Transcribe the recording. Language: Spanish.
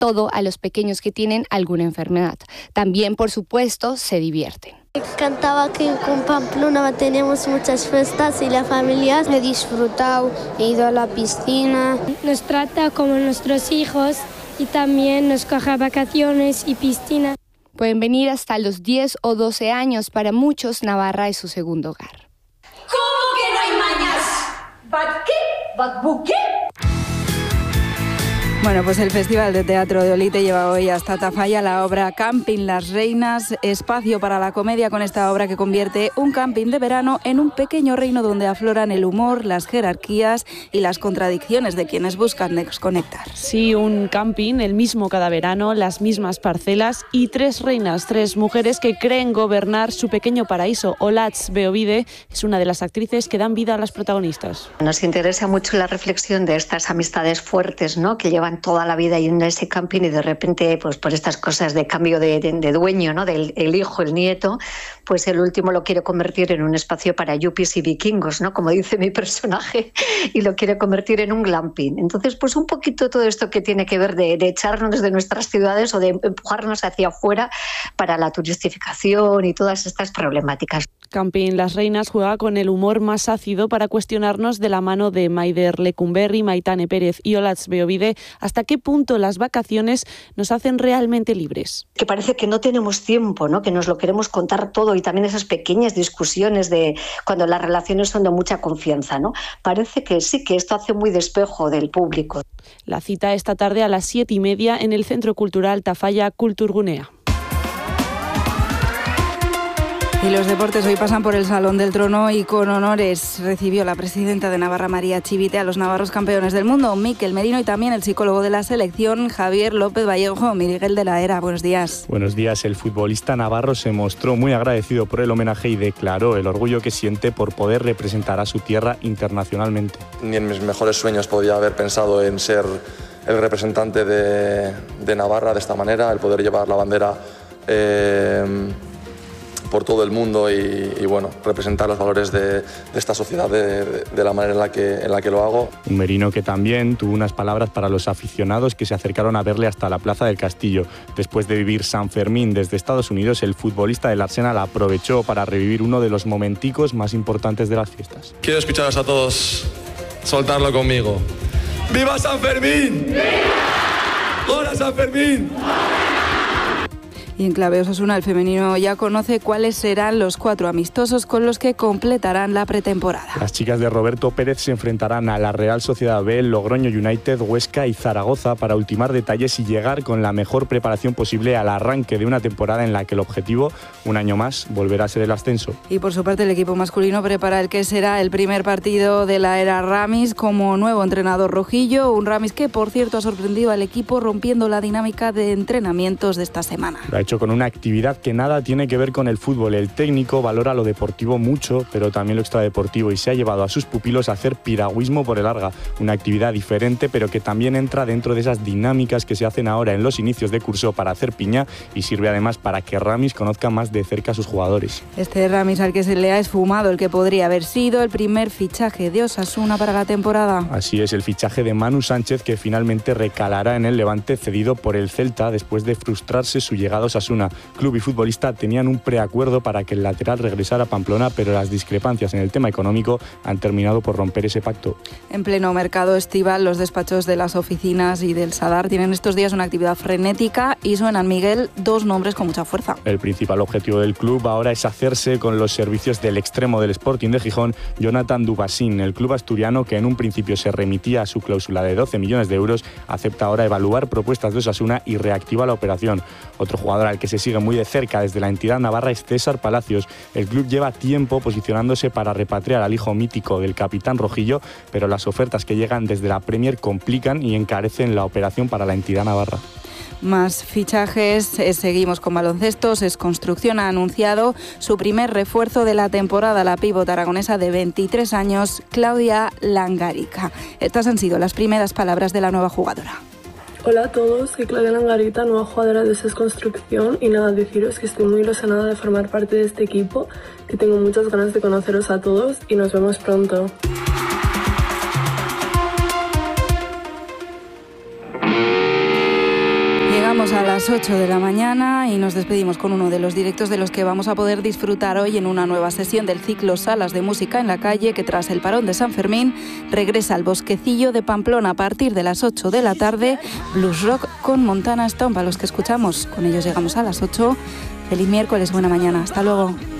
todo a los pequeños que tienen alguna enfermedad. También, por supuesto, se divierten. Cantaba que con Pamplona tenemos muchas fiestas y la familia. He disfrutado, he ido a la piscina. Nos trata como nuestros hijos y también nos coge a vacaciones y piscina. Pueden venir hasta los 10 o 12 años. Para muchos, Navarra es su segundo hogar. ¿Cómo que no hay mañas? ¿Bat qué? ¿Bat buqué? Bueno, pues el Festival de Teatro de Olite lleva hoy hasta Tafalla la obra Camping Las Reinas, espacio para la comedia con esta obra que convierte un camping de verano en un pequeño reino donde afloran el humor, las jerarquías y las contradicciones de quienes buscan desconectar. Sí, un camping, el mismo cada verano, las mismas parcelas y 3 reinas, 3 mujeres que creen gobernar su pequeño paraíso. Olatz Beovide es una de las actrices que dan vida a las protagonistas. Nos interesa mucho la reflexión de estas amistades fuertes, ¿no?, que llevan toda la vida yendo a ese camping y de repente, pues por estas cosas de cambio de dueño, ¿no?, del el hijo, el nieto, pues el último lo quiere convertir en un espacio para yuppies y vikingos, ¿no?, como dice mi personaje, y lo quiere convertir en un glamping. Entonces, pues un poquito todo esto que tiene que ver de echarnos de nuestras ciudades o de empujarnos hacia afuera para la turistificación y todas estas problemáticas. Camping Las Reinas juega con el humor más ácido para cuestionarnos de la mano de Maider Lecumberri, Maitane Pérez y Olatz Beovide hasta qué punto las vacaciones nos hacen realmente libres. Que parece que no tenemos tiempo, ¿no?, que nos lo queremos contar todo, y también esas pequeñas discusiones de cuando las relaciones son de mucha confianza, ¿no? Parece que sí, que esto hace muy de espejo del público. La cita esta tarde a las 7:30 en el Centro Cultural Tafalla Kulturgunea. Y los deportes hoy pasan por el Salón del Trono y con honores recibió la presidenta de Navarra, María Chivite, a los navarros campeones del mundo, Mikel Merino, y también el psicólogo de la selección, Javier López Vallejo. Miguel de la Era, buenos días. Buenos días. El futbolista navarro se mostró muy agradecido por el homenaje y declaró el orgullo que siente por poder representar a su tierra internacionalmente. Ni en mis mejores sueños podía haber pensado en ser el representante de Navarra de esta manera, el poder llevar la bandera por todo el mundo y bueno, representar los valores de esta sociedad de la manera en la que lo hago. Un Merino que también tuvo unas palabras para los aficionados que se acercaron a verle hasta la Plaza del Castillo. Después de vivir San Fermín desde Estados Unidos, el futbolista del Arsenal aprovechó para revivir uno de los momenticos más importantes de las fiestas. Quiero escucharos a todos soltarlo conmigo. ¡Viva San Fermín! ¡Viva! ¡Hola San Fermín! Y en clave Osasuna, el femenino ya conoce cuáles serán los 4 amistosos con los que completarán la pretemporada. Las chicas de Roberto Pérez se enfrentarán a la Real Sociedad B, Logroño United, Huesca y Zaragoza para ultimar detalles y llegar con la mejor preparación posible al arranque de una temporada en la que el objetivo, un año más, volverá a ser el ascenso. Y por su parte, el equipo masculino prepara el que será el primer partido de la era Ramis como nuevo entrenador rojillo, un Ramis que, por cierto, ha sorprendido al equipo rompiendo la dinámica de entrenamientos de esta semana. Lo ha hecho con una actividad que nada tiene que ver con el fútbol. El técnico valora lo deportivo mucho, pero también lo extradeportivo, y se ha llevado a sus pupilos a hacer piragüismo por el Arga, una actividad diferente, pero que también entra dentro de esas dinámicas que se hacen ahora en los inicios de curso para hacer piña, y sirve además para que Ramis conozca más de cerca a sus jugadores. Este Ramis al que se le ha esfumado el que podría haber sido el primer fichaje de Osasuna para la temporada. Así es, el fichaje de Manu Sánchez, que finalmente recalará en el Levante, cedido por el Celta después de frustrarse su llegada a Osasuna. Club y futbolista tenían un preacuerdo para que el lateral regresara a Pamplona, pero las discrepancias en el tema económico han terminado por romper ese pacto. En pleno mercado estival, los despachos de las oficinas y del Sadar tienen estos días una actividad frenética y suenan, Miguel, 2 nombres con mucha fuerza. El principal objetivo del club ahora es hacerse con los servicios del extremo del Sporting de Gijón, Jonathan Dubassin. El club asturiano, que en un principio se remitía a su cláusula de 12 millones de euros, acepta ahora evaluar propuestas de Osasuna y reactiva la operación. Otro jugador al que se sigue muy de cerca desde la entidad navarra es César Palacios. El club lleva tiempo posicionándose para repatriar al hijo mítico del capitán rojillo, pero las ofertas que llegan desde la Premier complican y encarecen la operación para la entidad navarra. Más fichajes, seguimos con baloncesto. SES Construcción ha anunciado su primer refuerzo de la temporada, la pívot aragonesa de 23 años, Claudia Langarica. Estas han sido las primeras palabras de la nueva jugadora. Hola a todos, soy Claudia Langarita, nueva jugadora de SES Construcción, y nada, deciros que estoy muy ilusionada de formar parte de este equipo, que tengo muchas ganas de conoceros a todos y nos vemos pronto. Llegamos a las 8 de la mañana y nos despedimos con uno de los directos de los que vamos a poder disfrutar hoy en una nueva sesión del ciclo Salas de Música en la Calle, que tras el parón de San Fermín regresa al Bosquecillo de Pamplona a partir de las 8 de la tarde. Blues Rock con Montana Stomp, a los que escuchamos. Con ellos llegamos a las 8. Feliz miércoles, buena mañana. Hasta luego.